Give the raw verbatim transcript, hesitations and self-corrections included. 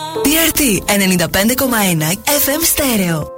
τι αρ τι ενενήντα πέντε κόμμα ένα εφ εμ Στέρεο.